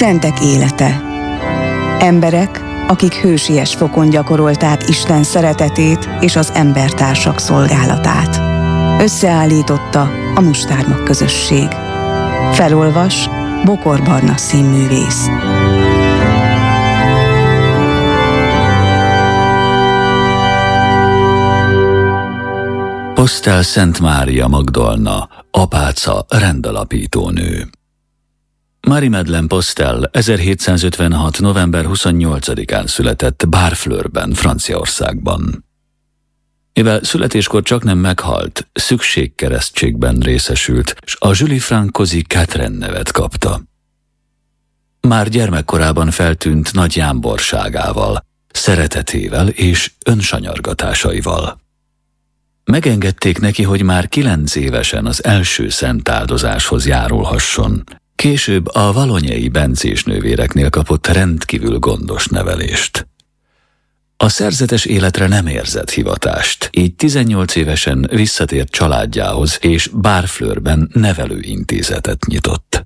Szentek élete. Emberek, akik hősies fokon gyakorolták Isten szeretetét és az embertársak szolgálatát. Összeállította a Mustármag közösség. Felolvas Bokor Barna színművész. Postel Szent Mária Magdolna, apáca, rendalapítónő. Marie-Madeleine Postel 1756. november 28-án született Barfleurben, Franciaországban. Mivel születéskor csaknem meghalt, szükségkeresztségben részesült, s a Julie Francosi Catherine nevet kapta. Már gyermekkorában feltűnt nagy jámborságával, szeretetével és önsanyargatásaival. Megengedték neki, hogy már 9 évesen az első szentáldozáshoz járulhasson. Később a valonyai bencés nővéreknél kapott rendkívül gondos nevelést. A szerzetes életre nem érzett hivatást, így 18 évesen visszatért családjához, és Barfleurben nevelőintézetet nyitott.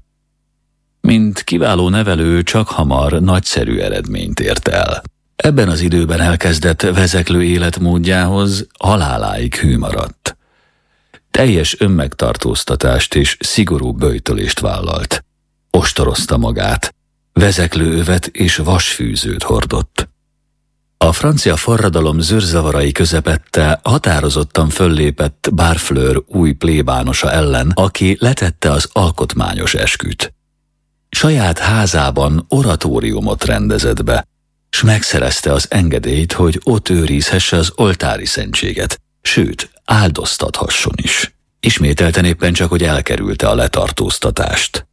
Mint kiváló nevelő csakhamar nagyszerű eredményt ért el. Ebben az időben elkezdett vezeklő életmódjához haláláig hű maradt. Teljes önmegtartóztatást és szigorú böjtölést vállalt. Ostorozta magát, vezeklőövet és vasfűzőt hordott. A francia forradalom zűrzavarai közepette határozottan föllépett Barfleur új plébánosa ellen, aki letette az alkotmányos esküt. Saját házában oratóriumot rendezett be, s megszerezte az engedélyt, hogy ott őrizhesse az oltári szentséget, sőt, áldoztathasson is. Ismételten éppen csak, hogy elkerülte a letartóztatást.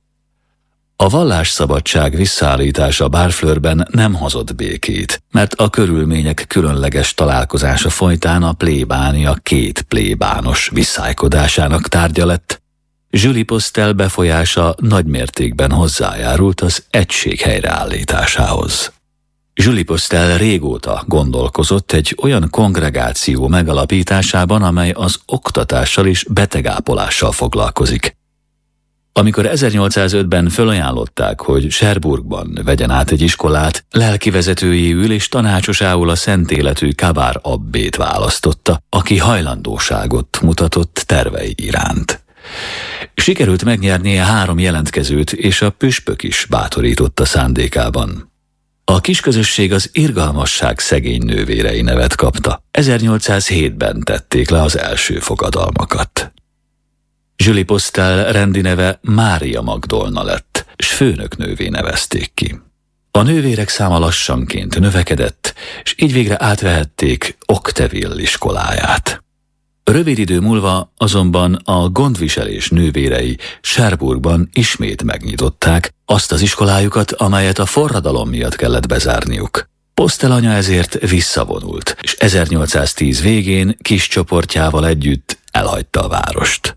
A vallásszabadság visszaállítása Barfleurben nem hozott békét, mert a körülmények különleges találkozása folytán a plébánia 2 plébános visszájkodásának tárgya lett. Julie Postel befolyása nagymértékben hozzájárult az egység helyreállításához. Julie Postel régóta gondolkozott egy olyan kongregáció megalapításában, amely az oktatással és betegápolással foglalkozik. Amikor 1805-ben fölajánlották, hogy Cherbourgban vegyen át egy iskolát, lelkivezetőjéül és tanácsosául a szentéletű Cabard abbét választotta, aki hajlandóságot mutatott tervei iránt. Sikerült megnyernie 3 jelentkezőt, és a püspök is bátorította szándékában. A kisközösség az irgalmasság szegény nővérei nevet kapta. 1807-ben tették le az első fogadalmakat. Julie Postel rendi neve Mária Magdolna lett, s főnöknővé nevezték ki. A nővérek száma lassanként növekedett, és így végre átvehették Octeville iskoláját. Rövid idő múlva azonban a gondviselés nővérei Cherbourgban ismét megnyitották azt az iskolájukat, amelyet a forradalom miatt kellett bezárniuk. Postel anya ezért visszavonult, és 1810 végén kis csoportjával együtt elhagyta a várost.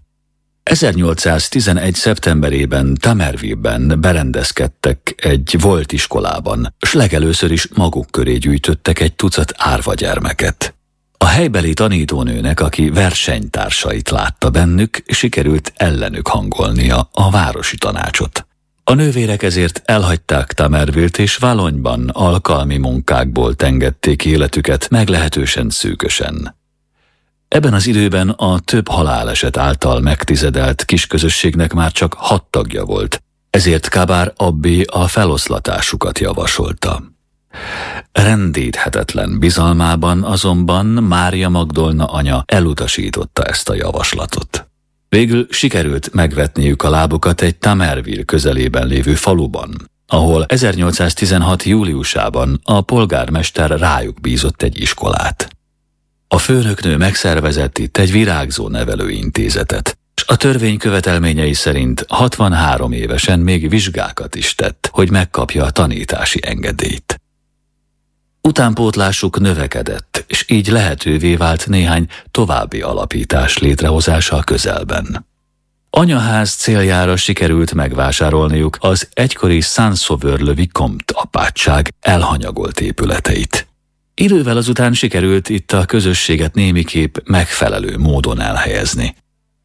1811. szeptemberében Tamerville-ben berendezkedtek egy volt iskolában, s legelőször is maguk köré gyűjtöttek egy tucat árva gyermeket. A helybeli tanítónőnek, aki versenytársait látta bennük, sikerült ellenük hangolnia a városi tanácsot. A nővérek ezért elhagyták Tamerville-t, és Valognyban alkalmi munkákból tengették életüket meglehetősen szűkösen. Ebben az időben a több haláleset által megtizedelt kisközösségnek már csak 6 tagja volt, ezért Cabard abbé a feloszlatásukat javasolta. Rendíthetetlen bizalmában azonban Mária Magdolna anya elutasította ezt a javaslatot. Végül sikerült megvetniük a lábukat egy Tamerville közelében lévő faluban, ahol 1816. júliusában a polgármester rájuk bízott egy iskolát. A főnöknő megszervezett itt egy virágzó nevelőintézetet, és a törvény követelményei szerint 63 évesen még vizsgákat is tett, hogy megkapja a tanítási engedélyt. Utánpótlásuk növekedett, és így lehetővé vált néhány további alapítás létrehozása a közelben. Anyaház céljára sikerült megvásárolniuk az egykori Saint-Sauveur-le-Vicomte apátság elhanyagolt épületeit. Idővel azután sikerült itt a közösséget némiképp megfelelő módon elhelyezni.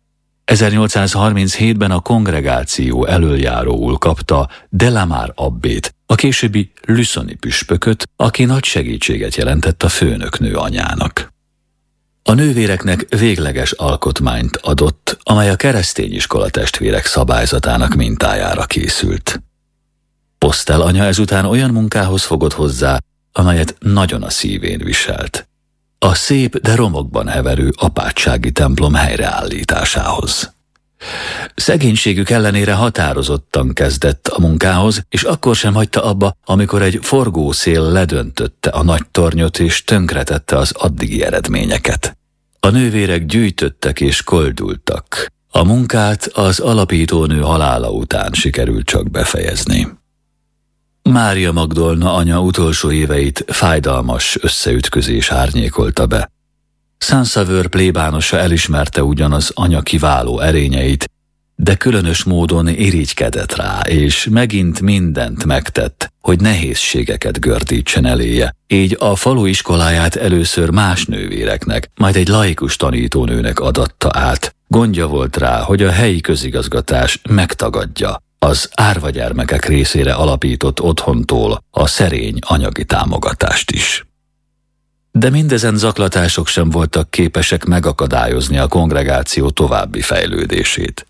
1837-ben a kongregáció elöljáróul kapta Delamare abbét, a későbbi lüsszoni püspököt, aki nagy segítséget jelentett a főnöknő anyának. A nővéreknek végleges alkotmányt adott, amely a keresztény iskola testvérek szabályzatának mintájára készült. Postel anya ezután olyan munkához fogott hozzá, amelyet nagyon a szívén viselt. A szép, de romokban heverő apátsági templom helyreállításához. Szegénységük ellenére határozottan kezdett a munkához, és akkor sem hagyta abba, amikor egy forgószél ledöntötte a nagy tornyot és tönkretette az addigi eredményeket. A nővérek gyűjtöttek és koldultak. A munkát az alapítónő halála után sikerült csak befejezni. Mária Magdolna anya utolsó éveit fájdalmas összeütközés árnyékolta be. Saint-Sauveur plébánosa elismerte ugyan az anya kiváló erényeit, de különös módon irigykedett rá, és megint mindent megtett, hogy nehézségeket gördítsen eléje. Így a falu iskoláját először más nővéreknek, majd egy laikus tanítónőnek adatta át. Gondja volt rá, hogy a helyi közigazgatás megtagadja az árva gyermekek részére alapított otthontól a szerény anyagi támogatást is. De mindezen zaklatások sem voltak képesek megakadályozni a kongregáció további fejlődését.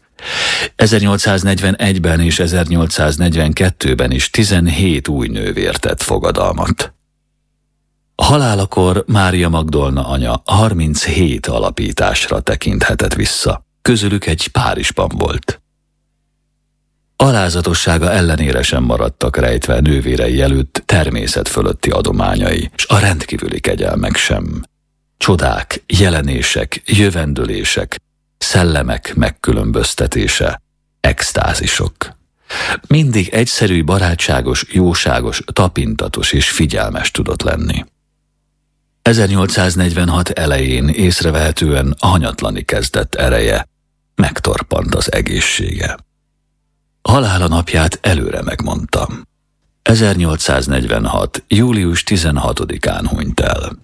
1841-ben és 1842-ben is 17 új nővér tett fogadalmat. Halálakor Mária Magdolna anya 37 alapításra tekinthetett vissza, közülük egy Párizsban volt. Alázatossága ellenére sem maradtak rejtve nővérei előtt természet fölötti adományai, s a rendkívüli kegyelmek sem. Csodák, jelenések, jövendőlések, szellemek megkülönböztetése, extázisok. Mindig egyszerű, barátságos, jóságos, tapintatos és figyelmes tudott lenni. 1846 elején észrevehetően hanyatlani kezdett ereje, megtorpant az egészsége. Halála napját előre megmondtam. 1846. július 16-án hunyt el.